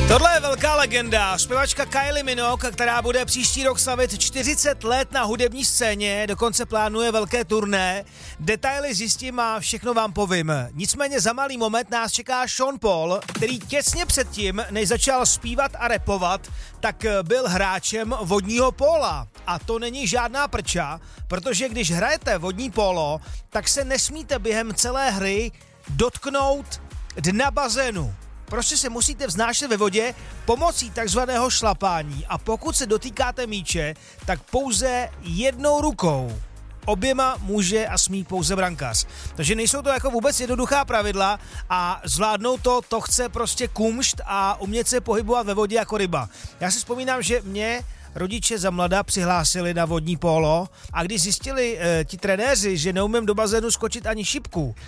Tohle je velká legenda, zpěvačka Kylie Minogue, která bude příští rok slavit 40 let na hudební scéně, dokonce plánuje velké turné. Detaily zjistím a všechno vám povím. Nicméně za malý moment nás čeká Sean Paul, který těsně předtím, než začal zpívat a rapovat, tak byl hráčem vodního póla. A to není žádná prča, protože když hrajete vodní pólo, tak se nesmíte během celé hry dotknout dna bazénu. Prostě se musíte vznášet ve vodě pomocí takzvaného šlapání a pokud se dotýkáte míče, tak pouze jednou rukou. Oběma může a smí pouze brankář. Takže nejsou to jako vůbec jednoduchá pravidla a zvládnout to chce prostě kumšt a umět se pohybovat ve vodě jako ryba. Já si vzpomínám, že mě rodiče za mlada přihlásili na vodní pólo a když zjistili ti trenéři, že neumím do bazénu skočit ani šipku,